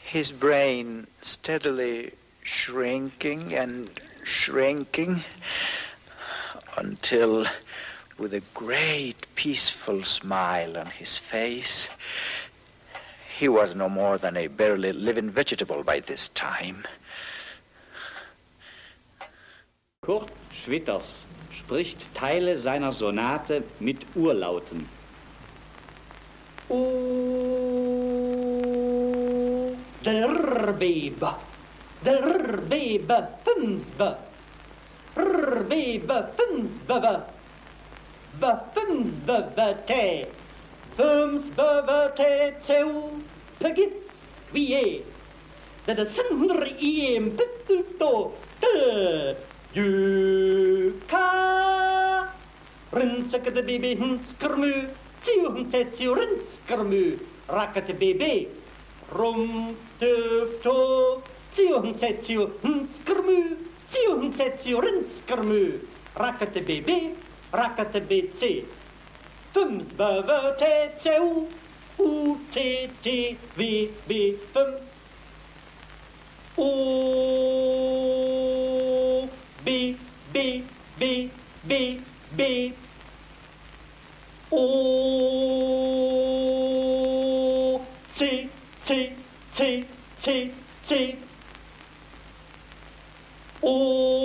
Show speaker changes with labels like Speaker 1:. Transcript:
Speaker 1: his brain steadily shrinking and shrinking until, with a great peaceful smile on his face, he was no more than a barely living vegetable by this time.
Speaker 2: Kurt Schwitters spricht Teile seiner Sonate mit Urlauten.
Speaker 3: Der Bebe, fünfbe, Bebe, fünfbe, fünfbe, te, fünfbe, te, zeu, pegit, wie, de sindre iem, pitto, te, du, ka, rinseke de bebe, hinskermu, tiu, rinskermu, rakkete bebe, rum, tufto, tiu, hinskermu, tiu, rinskermu, rakkete bebe, rakkete bece, fums, beve, te, ceu, u, te, v, b, fums, o, b, o, c, o,